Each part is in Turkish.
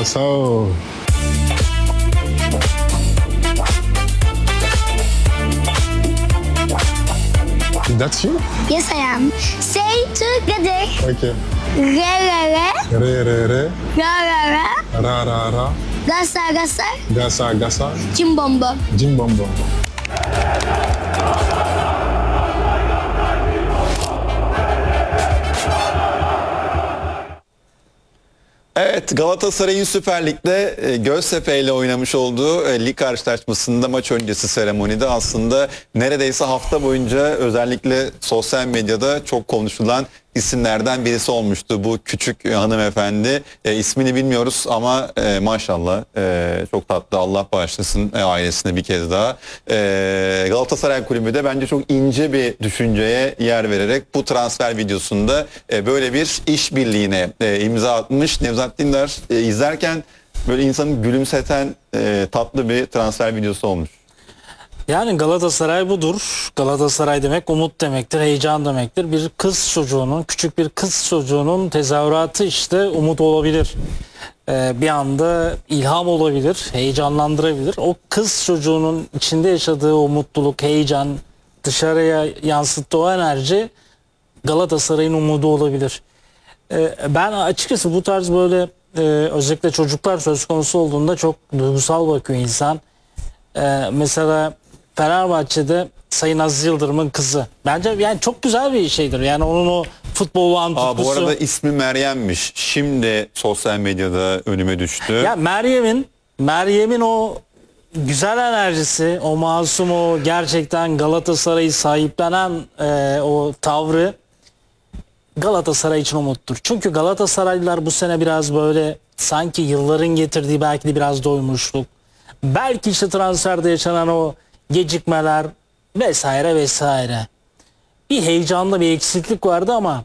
So. That's you? Yes, I am. Say together. Okay. Re, re, re. Re, re, re. Ra, ra, ra. Ra, ra, ra. Gasa, gasa. Gasa, gasa. Cimbombo. Jim bom bom. Evet, Galatasaray'ın Süper Lig'de Göztepe ile oynamış olduğu lig karşılaşmasında maç öncesi seremonide aslında neredeyse hafta boyunca özellikle sosyal medyada çok konuşulan isimlerden birisi olmuştu bu küçük hanımefendi. İsmini bilmiyoruz ama maşallah çok tatlı, Allah bağışlasın ailesine bir kez daha. Galatasaray Kulübü de bence çok ince bir düşünceye yer vererek bu transfer videosunda böyle bir işbirliğine imza atmış. Nevzat Dindar izlerken böyle insanı gülümseten tatlı bir transfer videosu olmuş. Yani Galatasaray budur. Galatasaray demek umut demektir, heyecan demektir. Bir kız çocuğunun, küçük bir kız çocuğunun tezahüratı işte umut olabilir. Bir anda ilham olabilir, heyecanlandırabilir. O kız çocuğunun içinde yaşadığı o mutluluk, heyecan, dışarıya yansıttığı o enerji Galatasaray'ın umudu olabilir. Ben açıkçası bu tarz böyle özellikle çocuklar söz konusu olduğunda çok duygusal bakıyor insan. Mesela Fenerbahçe'de Sayın Aziz Yıldırım'ın kızı. Bence yani çok güzel bir şeydir. Yani onun o futbolu tutkusu. Bu arada ismi Meryem'miş. Şimdi sosyal medyada önüme düştü. Ya Meryem'in o güzel enerjisi, o masum, o gerçekten Galatasaray'ı sahiplenen o tavrı Galatasaray için umuttur. Çünkü Galatasaraylılar bu sene biraz böyle sanki yılların getirdiği belki de biraz doymuşluk. Belki işte transferde yaşanan o gecikmeler vesaire vesaire. Bir heyecanda bir eksiklik vardı ama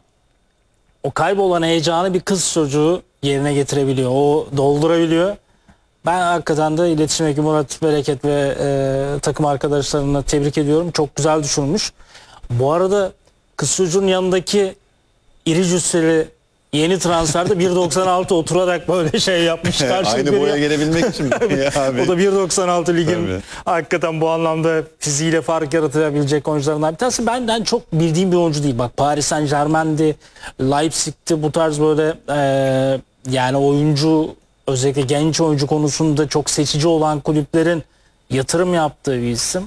o kaybolan heyecanı bir kız çocuğu yerine getirebiliyor. O doldurabiliyor. Ben hakikaten de iletişim ekibi Murat Bereket ve takım arkadaşlarına tebrik ediyorum. Çok güzel düşünmüş. Bu arada kız çocuğun yanındaki iri cüsseli yeni transferde 1.96 oturarak böyle şey yapmış. Aynı boya gelebilmek için. O da 1.96 ligin Tabii. hakikaten bu anlamda fiziğiyle fark yaratabilecek oyuncularından bir tanesi. Benden çok bildiğim bir oyuncu değil. Bak Paris Saint-Germain'di, Leipzig'ti, bu tarz böyle yani oyuncu, özellikle genç oyuncu konusunda çok seçici olan kulüplerin yatırım yaptığı bir isim.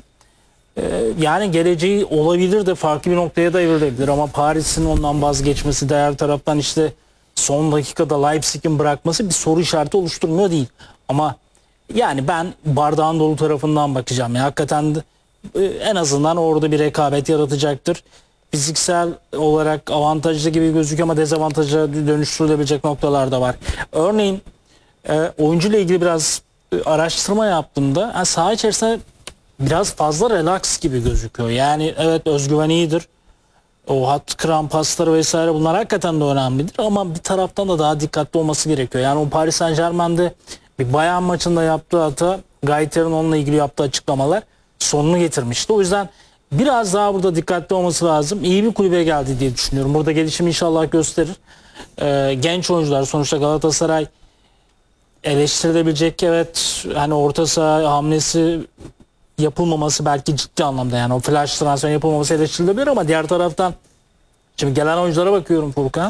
Yani geleceği olabilir de farklı bir noktaya da evrilebilir ama Paris'in ondan vazgeçmesi, diğer taraftan işte son dakikada Leipzig'in bırakması bir soru işareti oluşturmuyor değil. Ama yani ben bardağın dolu tarafından bakacağım. Yani hakikaten en azından orada bir rekabet yaratacaktır. Fiziksel olarak avantajlı gibi gözüküyor ama dezavantaja dönüştürülebilecek noktalar da var. Örneğin oyuncuyla ilgili biraz araştırma yaptığımda yani saha içerisinde biraz fazla relax gibi gözüküyor. Yani evet, özgüven iyidir. O hat kıran pasları vesaire bunlar hakikaten de önemlidir ama bir taraftan da daha dikkatli olması gerekiyor. Yani o Paris Saint-Germain'de bir bayan maçında yaptığı hata, Gaiter'in onunla ilgili yaptığı açıklamalar sonunu getirmişti. O yüzden biraz daha burada dikkatli olması lazım. İyi bir kulübe geldi diye düşünüyorum. Burada gelişim inşallah gösterir. Genç oyuncular, sonuçta Galatasaray eleştirilebilecek, evet, hani orta saha hamlesi yapılmaması belki ciddi anlamda, yani o flash transfer yapılmaması eleştirilebilir ama diğer taraftan şimdi gelen oyunculara bakıyorum Furkan.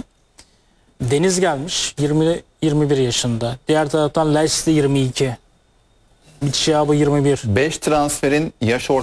Deniz gelmiş 20-21 yaşında. Diğer taraftan Leslie 22. Michiabı 21. 5 transferin yaş